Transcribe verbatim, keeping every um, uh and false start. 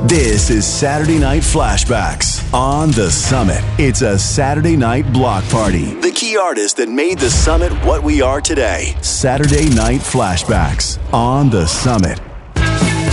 This is Saturday Night Flashbacks on The Summit. It's a Saturday night block party. The key artists that made The Summit what we are today. Saturday Night Flashbacks on The Summit.